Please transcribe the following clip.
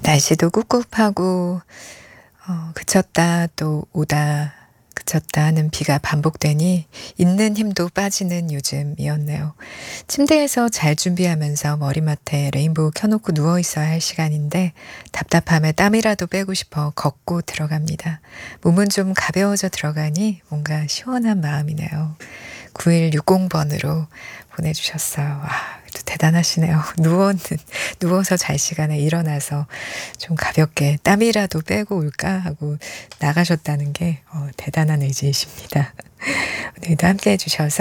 날씨도 꿉꿉하고 그쳤다 또 오다 그쳤다 하는 비가 반복되니 있는 힘도 빠지는 요즘이었네요. 침대에서 잘 준비하면서 머리맡에 레인보우 켜놓고 누워 있어야 할 시간인데 답답함에 땀이라도 빼고 싶어 걷고 들어갑니다. 몸은 좀 가벼워져 들어가니 뭔가 시원한 마음이네요. 9160번으로 보내주셨어요. 또 대단하시네요. 누워서 잘 시간에 일어나서 좀 가볍게 땀이라도 빼고 올까 하고 나가셨다는 게 대단한 의지이십니다. 오늘도 함께 해주셔서